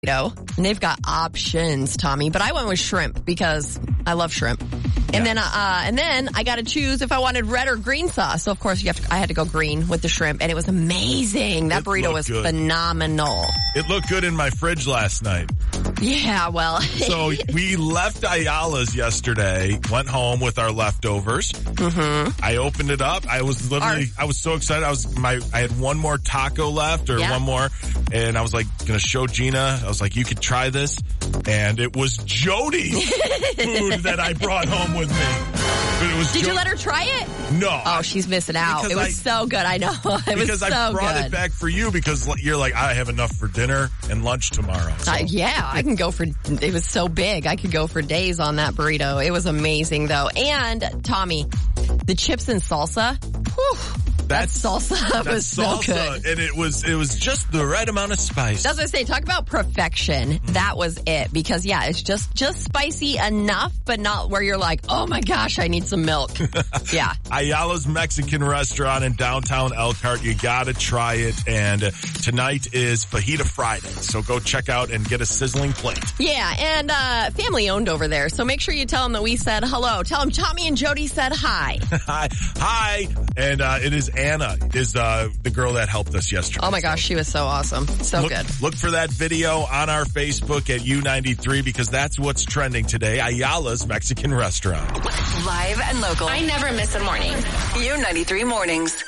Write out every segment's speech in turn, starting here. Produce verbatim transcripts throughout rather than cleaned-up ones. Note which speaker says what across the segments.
Speaker 1: And they've got options, Tommy, but I went with shrimp because I love shrimp. And yeah. then, uh, and then I got to choose if I wanted red or green sauce. So of course you have to, I had to go green with the shrimp, and it was amazing. That
Speaker 2: it
Speaker 1: burrito was
Speaker 2: good.
Speaker 1: phenomenal.
Speaker 2: It looked good in my fridge last night.
Speaker 1: Yeah, well.
Speaker 2: So we left Ayala's yesterday, went home with our leftovers.
Speaker 1: Mm-hmm.
Speaker 2: I opened it up. I was literally, our, I was so excited. I was, my, I had one more taco left or yeah. one more, and I was like going to show Gina. I was like, you could try this. And it was Jody's food that I brought home with me. But it was
Speaker 1: Did
Speaker 2: Jo-
Speaker 1: you let her try it?
Speaker 2: No.
Speaker 1: Oh, she's missing out. It was I, so good. I know. It was so good.
Speaker 2: Because I brought
Speaker 1: good.
Speaker 2: it back for you because you're like, I have enough for dinner and lunch tomorrow. So.
Speaker 1: Uh, yeah, I can go for, it was so big. I could go for days on that burrito. It was amazing though. And Tommy, the chips and salsa, whew.
Speaker 2: That's,
Speaker 1: that salsa
Speaker 2: that
Speaker 1: was
Speaker 2: salsa,
Speaker 1: so good.
Speaker 2: And it was, it was just the right amount of spice.
Speaker 1: That's what I say. Talk about perfection. Mm. That was it. Because yeah, it's just, just spicy enough, but not where you're like, oh my gosh, I need some milk. Yeah.
Speaker 2: Ayala's Mexican restaurant in downtown Elkhart. You gotta try it. And uh, tonight is Fajita Friday. So go check out and get a sizzling plate.
Speaker 1: Yeah. And, uh, family owned over there. So make sure you tell them that we said hello. Tell them Tommy and Jody said hi.
Speaker 2: Hi. Hi. And, uh, it is Anna is uh, the girl that helped us yesterday.
Speaker 1: Oh my gosh, she was so awesome. So
Speaker 2: look,
Speaker 1: good.
Speaker 2: Look for that video on our Facebook at U ninety-three because that's what's trending today. Ayala's Mexican restaurant.
Speaker 3: Live and local.
Speaker 4: I never miss a morning.
Speaker 3: U ninety-three mornings.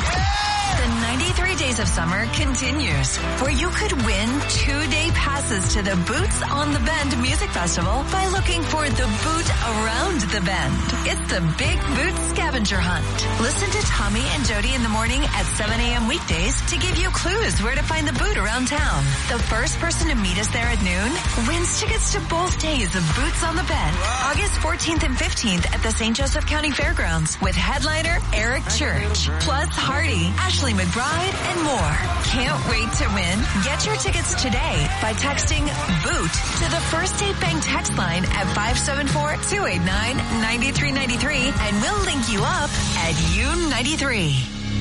Speaker 3: The ninety-three Days of Summer continues, where you could win two-day passes to the Boots on the Bend Music Festival by looking for the boot around the bend. It's the Big Boot Scavenger Hunt. Listen to Tommy and Jody in the morning at seven a.m. weekdays to give you clues where to find the boot around town. The first person to meet us there at noon wins tickets to both days of Boots on the Bend, August fourteenth and fifteenth at the Saint Joseph County Fairgrounds with headliner Eric Church, plus Hardy, Ashley McBride, and more. Can't wait to win? Get your tickets today by texting BOOT to the First State Bank text line at five seven four, two eight nine, nine three nine three, and we'll link you up at U ninety-three.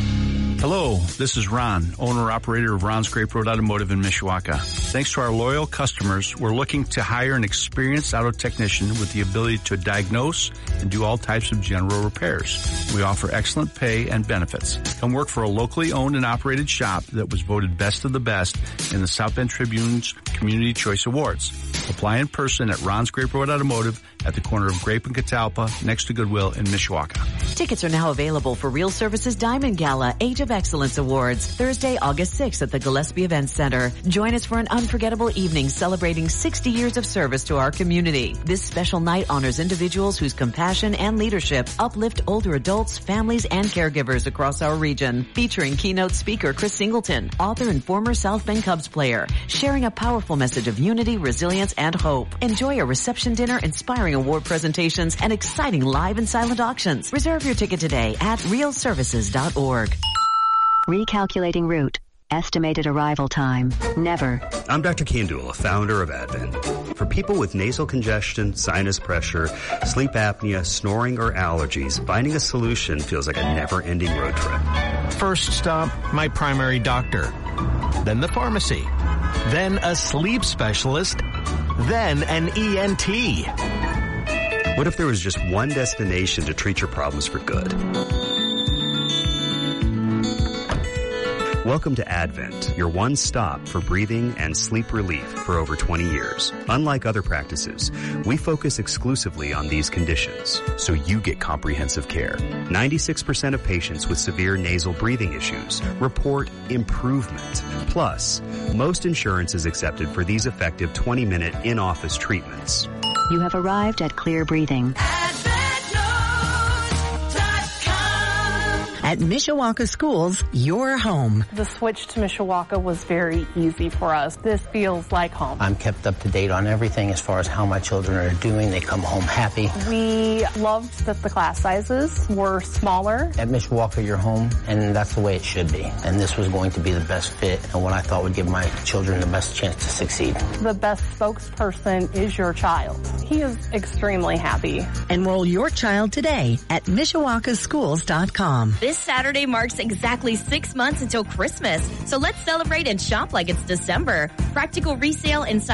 Speaker 5: Hello, this is Ron, owner-operator of Ron's Grape Road Automotive in Mishawaka. Thanks to our loyal customers, we're looking to hire an experienced auto technician with the ability to diagnose and do all types of general repairs. We offer excellent pay and benefits. Come work for a locally owned and operated shop that was voted best of the best in the South Bend Tribune's Community Choice Awards. Apply in person at Ron's Grape Road Automotive at the corner of Grape and Catalpa next to Goodwill in Mishawaka.
Speaker 6: Tickets are now available for Real Services Diamond Gala Age of Excellence Awards, Thursday, August sixth at the Gillespie Event Center. Join us for an unforgettable evening celebrating sixty years of service to our community. This special night honors individuals whose compassion and leadership uplift older adults, families, and caregivers across our region. Featuring keynote speaker Chris Singleton, author and former South Bend Cubs player, sharing a powerful message of unity, resilience, and hope. Enjoy a reception dinner, inspiring award presentations, and exciting live and silent auctions. Reserve your ticket today at real services dot org.
Speaker 7: Recalculating route. Estimated arrival time. Never.
Speaker 8: I'm Doctor Kandula, founder of Advent. For people with nasal congestion, sinus pressure, sleep apnea, snoring, or allergies, finding a solution feels like a never-ending road trip.
Speaker 9: First stop, my primary doctor. Then the pharmacy. Then a sleep specialist. Then an E N T.
Speaker 8: What if there was just one destination to treat your problems for good? Welcome to Advent, your one stop for breathing and sleep relief for over twenty years. Unlike other practices, we focus exclusively on these conditions, so you get comprehensive care. ninety-six percent of patients with severe nasal breathing issues report improvement. Plus, most insurance is accepted for these effective twenty-minute in-office treatments.
Speaker 7: You have arrived at Clear Breathing.
Speaker 10: At Mishawaka Schools, your home.
Speaker 11: The switch to Mishawaka was very easy for us. This feels like home.
Speaker 12: I'm kept up to date on everything as far as how my children are doing. They come home happy.
Speaker 11: We loved that the class sizes were smaller.
Speaker 12: At Mishawaka, you're home, and that's the way it should be. And this was going to be the best fit and what I thought would give my children the best chance to succeed.
Speaker 11: The best spokesperson is your child. He is extremely happy.
Speaker 10: Enroll your child today at Mishawaka Schools dot com.
Speaker 13: This
Speaker 4: Saturday marks exactly six months until Christmas. So let's celebrate and shop like it's December. Practical resale inside